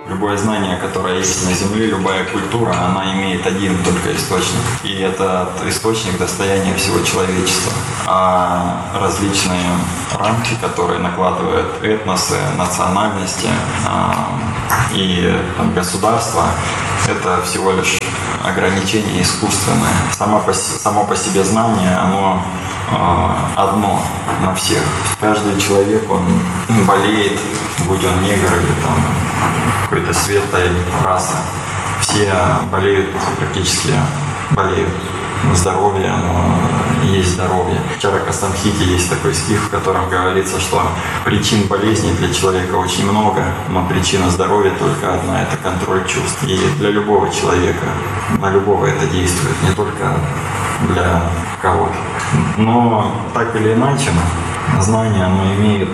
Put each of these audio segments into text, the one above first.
Любое знание, которое есть на Земле, любая культура, она имеет один только источник. И этот источник – достояние всего человечества. А различные рамки, которые накладывают этносы, национальности и государства, это всего лишь ограничение искусственное. Само по себе знание, оно одно на всех. Каждый человек, он болеет, будь он негр или там какой-то светлой расы. Все болеют, практически болеют. Здоровье, но есть здоровье. В Чаракасамхите есть такой стих, в котором говорится, что причин болезни для человека очень много, но причина здоровья только одна – это контроль чувств. И для любого человека, на любого это действует, не только для кого-то. Но так или иначе, знание, оно имеет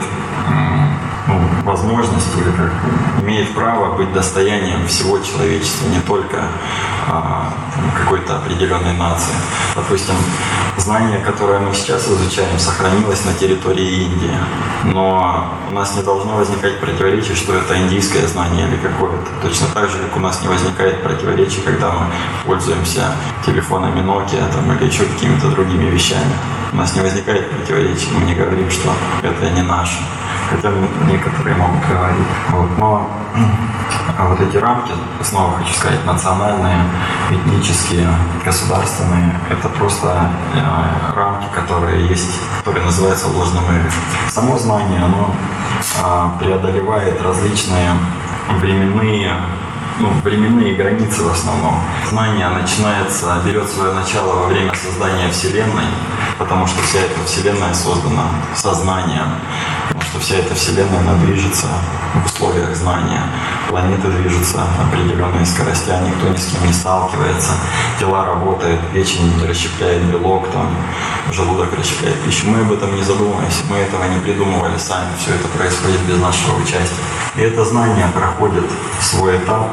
возможность или как имеет право быть достоянием всего человечества, не только какой-то определенной нации. Допустим, знание, которое мы сейчас изучаем, сохранилось на территории Индии, но у нас не должно возникать противоречий, что это индийское знание или какое-то. Точно так же, как у нас не возникает противоречий, когда мы пользуемся телефонами Nokia или еще какими-то другими вещами. У нас не возникает противоречий, мы не говорим, что это не наше. Хотя некоторые могут говорить. Но вот эти рамки, снова хочу сказать, национальные, этнические, государственные, это просто рамки, которые есть, которые называются ложным эго. Само знание, оно преодолевает различные временные границы в основном. Знание берет свое начало во время создания Вселенной, потому что вся эта Вселенная создана сознанием, потому что вся эта Вселенная, она движется в условиях знания. Планеты движутся определенными скоростями, никто ни с кем не сталкивается, тела работают, печень расщепляет белок, желудок расщепляет пищу. Мы об этом не задумываемся, мы этого не придумывали сами, все это происходит без нашего участия. И это знание проходит свой этап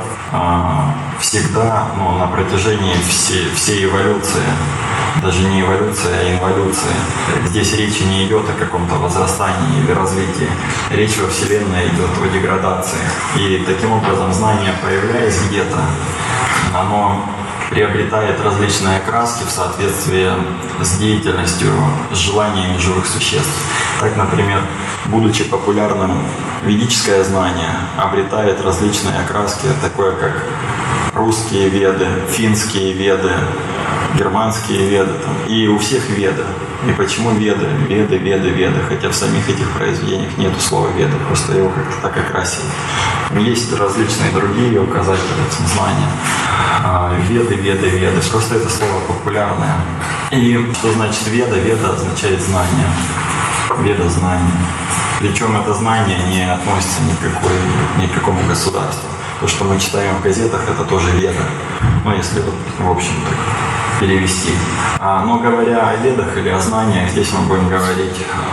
всегда, на протяжении всей эволюции. Даже не эволюция, а инволюция. Здесь речи не идет о каком-то возрастании или развитии. Речь во Вселенной идет о деградации. И таким образом знание, появляясь где-то, оно приобретает различные окраски в соответствии с деятельностью, с желаниями живых существ. Так, например, будучи популярным, ведическое знание обретает различные окраски, такое как русские веды, финские веды, германские веды, и у всех веды. И почему веды? Веды, хотя в самих этих произведениях нету слова веды, просто его как-то так окрасили. Есть различные другие указатели знания. Веды, просто это слово популярное. И что значит веда? Веда означает знание. Веда – знание. Причем это знание не относится ни к какому государству. То, что мы читаем в газетах, это тоже веда. Если в общем так перевести. Но говоря о ведах или о знаниях, здесь мы будем говорить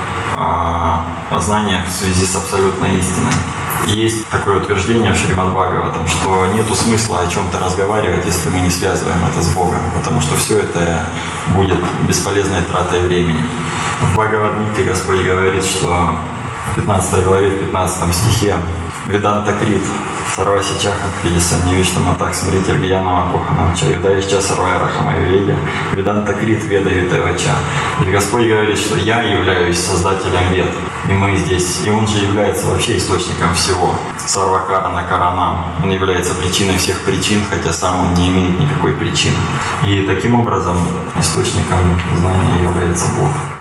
о знаниях в связи с абсолютной истиной. Есть такое утверждение в Шримад Бхагаватам, что нету смысла о чем-то разговаривать, если мы не связываем это с Богом, потому что все это будет бесполезной тратой времени. В Бхагавад-гите Господь говорит, что в 15 главе, в 15 стихе Веданта Крит, Сарвасичаха, Кридисаннивиштам, Атак, Смритель, Гьянава, Коханам, Чаюдаишча, Сарвайрахама, Ювея, Веданта Крит, Веда, Витевача. И Господь говорит, что я являюсь создателем вед, и мы здесь, и Он же является вообще источником всего. Сарвакарана Каранам, Он является причиной всех причин, хотя сам Он не имеет никакой причины. И таким образом источником знания является Бог.